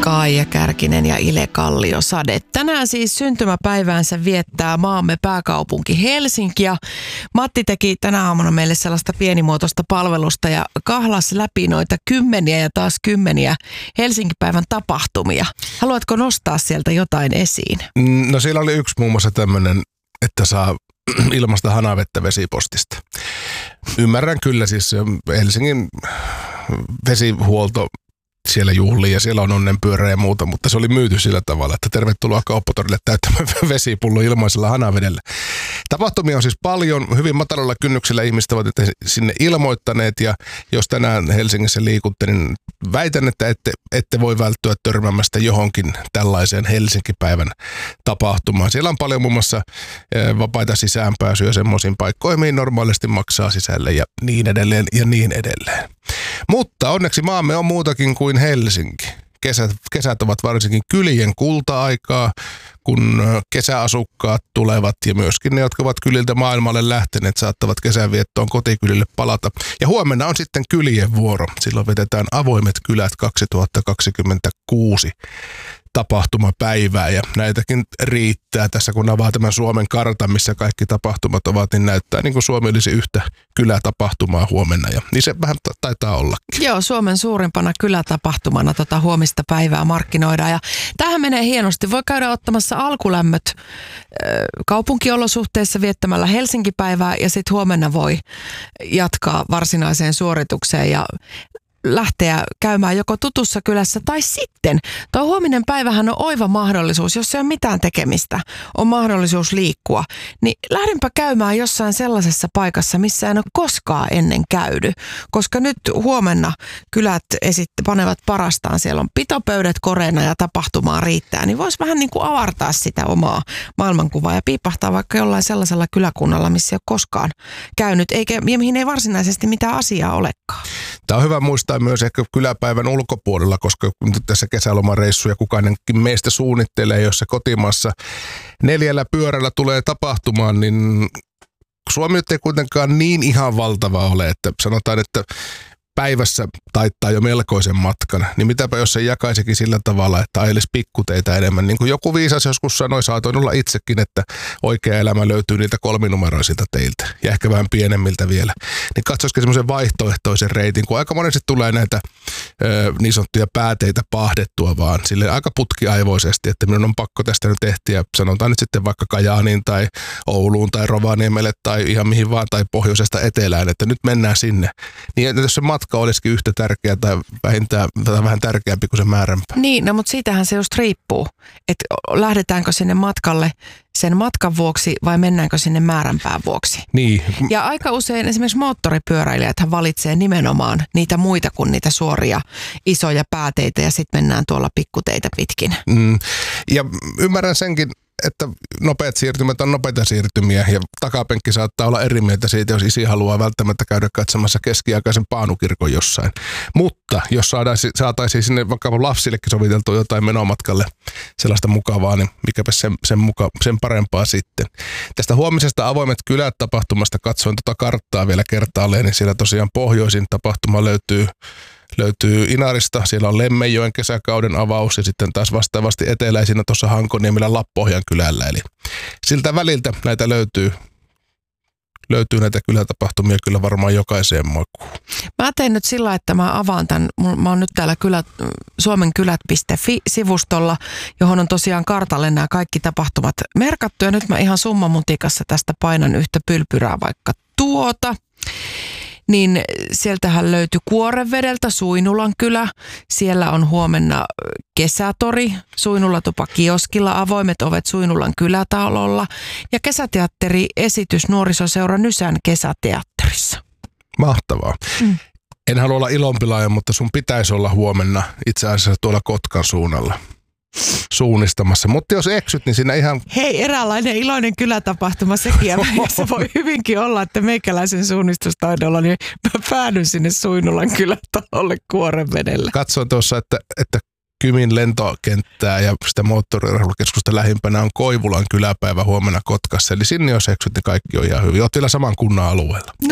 Kaija Kärkinen ja Ile Kalliosade. Tänään siis syntymäpäiväänsä viettää maamme pääkaupunki Helsinki. Ja Matti teki tänä aamuna meille sellaista pienimuotoista palvelusta ja kahlas läpi noita kymmeniä ja taas kymmeniä Helsinki-päivän tapahtumia. Haluatko nostaa sieltä jotain esiin? No siellä oli yksi muun muassa tämmöinen, että saa ilmasta hanavettä vesipostista. Ymmärrän kyllä siis Helsingin vesihuolto siellä juhliin ja siellä on onnenpyörä ja muuta, mutta se oli myyty sillä tavalla, että tervetuloa kauppatorille täyttämään vesipullo ilmaisella hanavedellä. Tapahtumia on siis paljon, hyvin matalalla kynnyksellä ihmiset ovat sinne ilmoittaneet ja jos tänään Helsingissä liikutte, niin väitän, että ette voi välttyä törmäämästä johonkin tällaiseen Helsinki-päivän tapahtumaan. Siellä on paljon muun muassa vapaita sisäänpääsyjä semmoisiin paikkoihin, mihin normaalisti maksaa sisälle ja niin edelleen ja niin edelleen. Mutta onneksi maamme on muutakin kuin Helsinki. Kesät ovat varsinkin kylien kulta-aikaa, kun kesäasukkaat tulevat ja myöskin ne, jotka ovat kyliltä maailmalle lähteneet, saattavat kesänviettoon kotikylille palata. Ja huomenna on sitten kylien vuoro. Silloin vedetään Avoimet kylät 2026 tapahtumapäivää ja näitäkin riittää tässä, kun avaa tämän Suomen kartan, missä kaikki tapahtumat ovat, niin näyttää niin kuin Suomi olisi yhtä kylätapahtumaa huomenna ja niin se vähän taitaa ollakin. Joo, Suomen suurimpana kylätapahtumana huomista päivää markkinoidaan ja tähän menee hienosti. Voi käydä ottamassa alkulämmöt kaupunkiolosuhteissa viettämällä Helsinki-päivää ja sitten huomenna voi jatkaa varsinaiseen suoritukseen ja lähteä käymään joko tutussa kylässä tai sitten. Tuo huominen päivähän on oiva mahdollisuus, jos ei ole mitään tekemistä, on mahdollisuus liikkua. Niin lähdenpä käymään jossain sellaisessa paikassa, missä en ole koskaan ennen käydy. Koska nyt huomenna kylät panevat parastaan, siellä on pitopöydät koreina ja tapahtumaa riittää. Niin voisi vähän niin kuin avartaa sitä omaa maailmankuvaa ja piipahtaa vaikka jollain sellaisella kyläkunnalla, missä ei ole koskaan käynyt, ja mihin ei varsinaisesti mitään asiaa olekaan. Tämä on hyvä muistaa myös ehkä kyläpäivän ulkopuolella, koska tässä kesälomareissuja kukainenkin meistä suunnittelee, jos se kotimaassa 4 pyörällä tulee tapahtumaan, niin Suomi ei kuitenkaan niin ihan valtava ole, että sanotaan, että päivässä taittaa jo melkoisen matkan, niin mitäpä jos se jakaisikin sillä tavalla, että ajelisi pikkuteitä enemmän. Niin kuin joku viisas joskus sanoi, saatoin olla itsekin, että oikea elämä löytyy niiltä 3-numeroisilta teiltä ja ehkä vähän pienemmiltä vielä. Niin katsoisikin semmoisen vaihtoehtoisen reitin, kun aika monesti tulee näitä niin sanottuja pääteitä pahdettua vaan sille aika putkiaivoisesti, että minun on pakko tästä nyt ehtiä, sanotaan nyt sitten vaikka Kajaaniin tai Ouluun tai Rovaniemelle tai ihan mihin vaan tai pohjoisesta etelään, että nyt mennään sinne. Niin jos se matka olisikin yhtä tärkeä tai vähintään vähän tärkeämpi kuin se määränpää. Niin, no mutta siitähän se just riippuu, että lähdetäänkö sinne matkalle sen matkan vuoksi vai mennäänkö sinne määränpään vuoksi. Niin. Ja aika usein esimerkiksi moottoripyöräilijäthän valitsee nimenomaan niitä muita kuin niitä suoria isoja pääteitä ja sitten mennään tuolla pikkuteitä pitkin. Ja ymmärrän senkin, että nopeat siirtymät on nopeita siirtymiä ja takapenkki saattaa olla eri mieltä siitä, jos isi haluaa välttämättä käydä katsomassa keskiaikaisen Paanukirkon jossain. Mutta jos saataisiin sinne vaikka lapsillekin soviteltua jotain menomatkalle sellaista mukavaa, niin mikäpä sen parempaa sitten. Tästä huomisesta Avoimet kylät -tapahtumasta katsoin karttaa vielä kertaalleen, niin siellä tosiaan pohjoisin tapahtuma löytyy Inarista, siellä on Lemmenjoen kesäkauden avaus ja sitten taas vastaavasti eteläisinä tuossa Hankoniemellä Lappohjan kylällä. Eli siltä väliltä näitä löytyy näitä kylätapahtumia kyllä varmaan jokaiseen makuun. Mä teen nyt sillä, että mä avaan tämän, mä oon nyt täällä suomenkylät.fi-sivustolla, johon on tosiaan kartalle nämä kaikki tapahtumat merkattu ja nyt mä ihan summamutikassa tästä painan yhtä pylpyrää vaikka tuota. Niin sieltähän löytyi Kuorevedeltä Suinulan kylä. Siellä on huomenna kesätori Suinulatupa kioskilla, Avoimet ovet Suinulan kylätalolla ja kesäteatteriesitys Nuorisoseura Nysän kesäteatterissa. Mahtavaa. En halua olla ilonpilaaja, mutta sun pitäisi olla huomenna itse asiassa tuolla Kotkan suunnalla suunnistamassa. Mutta jos eksyt, niin siinä ihan... Hei, eräänlainen iloinen kylätapahtuma sekin. Ja se voi hyvinkin olla, että meikäläisen suunnistustaidolla, niin mä päädyn sinne Suinulan kylätalolle Kuorevedellä. Katsoin tuossa, että Kymin lentokenttää ja sitä moottoriurheilukeskusta lähimpänä on Koivulan kyläpäivä huomenna Kotkassa. Eli sinne jos eksyt, niin kaikki on ihan hyvin. Oot vielä saman kunnan alueella.